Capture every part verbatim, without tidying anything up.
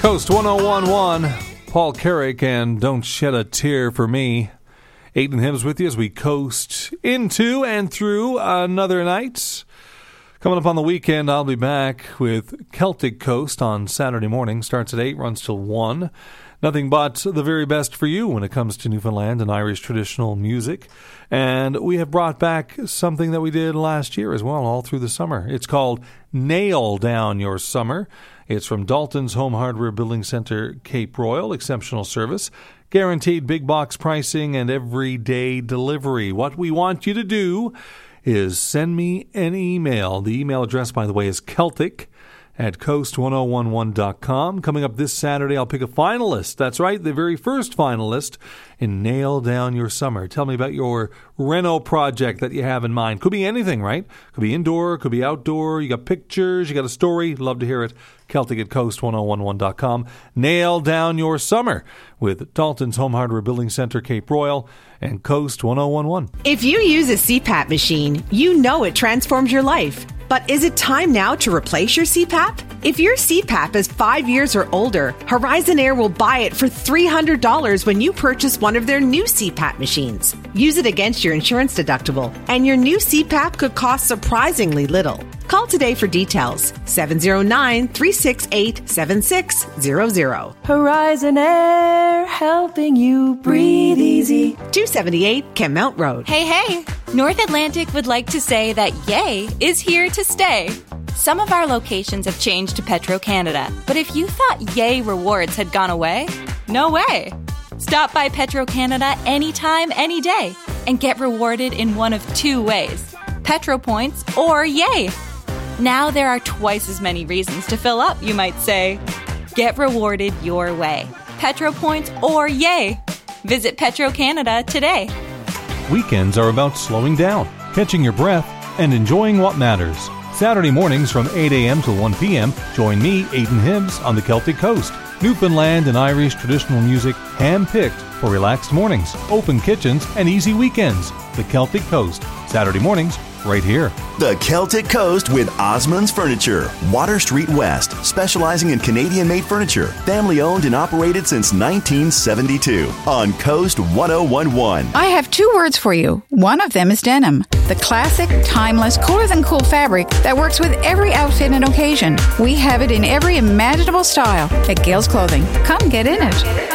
Coast one oh one one, Paul Carrick and Don't Shed a Tear for Me. Aiden Hibbs with you as we coast into and through another night. Coming up on the weekend, I'll be back with Celtic Coast on Saturday morning. Starts at eight, runs till one. Nothing but the very best for you when it comes to Newfoundland and Irish traditional music. And we have brought back something that we did last year as well, all through the summer. It's called Nail Down Your Summer. It's from Dalton's Home Hardware Building Center, Cape Royal. Exceptional service, guaranteed big box pricing, and everyday delivery. What we want you to do is send me an email. The email address, by the way, is Celtic at coast one oh one one dot com. Coming up this Saturday, I'll pick a finalist. That's right, the very first finalist in Nail Down Your Summer. Tell me about your reno project that you have in mind. Could be anything, right? Could be indoor, could be outdoor. You got pictures, you got a story. Love to hear it. Celtic at coast one oh one one dot com. Nail Down Your Summer with Dalton's Home Hardware Building Center, Cape Royal, and Coast one oh one one. If you use a C PAP machine, you know it transforms your life. But is it time now to replace your C PAP? If your C PAP is five years or older, Horizon Air will buy it for three hundred dollars when you purchase one of their new C PAP machines. Use it against your insurance deductible, and your new C PAP could cost surprisingly little. Call today for details. seven oh nine, three six eight, seven six zero zero. Horizon Air, helping you breathe easy. two seventy-eight Kenmount Road. Hey, hey! North Atlantic would like to say that Yay is here to stay. Some of our locations have changed to Petro-Canada, but if you thought Yay rewards had gone away, no way. Stop by Petro-Canada anytime, any day, and get rewarded in one of two ways: Petro Points or Yay. Now there are twice as many reasons to fill up, you might say. Get rewarded your way. Petro Points or Yay. Visit Petro-Canada today. Weekends are about slowing down, catching your breath, and enjoying what matters. Saturday mornings from eight a.m. to one p.m., join me, Aiden Hibbs, on the Celtic Coast. Newfoundland and Irish traditional music hand-picked for relaxed mornings, open kitchens, and easy weekends. The Celtic Coast, Saturday mornings, right here. The Celtic Coast with Osmond's Furniture, Water Street West, specializing in Canadian-made furniture, family-owned and operated since nineteen seventy-two, on Coast one oh one one. I have two words for you. One of them is denim, the classic, timeless, cooler-than-cool fabric that works with every outfit and occasion. We have it in every imaginable style at Gales Clothing. Come get in it.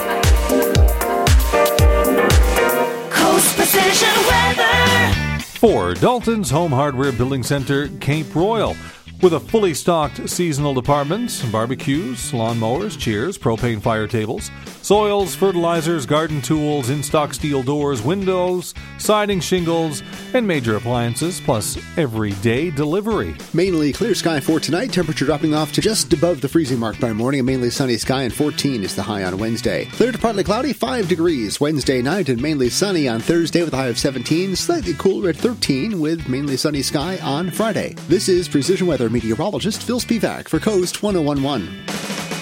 Coast Precision Weather. For Dalton's Home Hardware Building Center, Cape Royal. With a fully stocked seasonal department, barbecues, lawnmowers, cheers, propane fire tables, soils, fertilizers, garden tools, in-stock steel doors, windows, siding, shingles, and major appliances, plus everyday delivery. Mainly clear sky for tonight, temperature dropping off to just above the freezing mark by morning. A mainly sunny sky, and fourteen is the high on Wednesday. Clear to partly cloudy, five degrees Wednesday night, and mainly sunny on Thursday with a high of seventeen. Slightly cooler at thirteen with mainly sunny sky on Friday. This is Precision Weather meteorologist Phil Spivak for Coast one oh one one.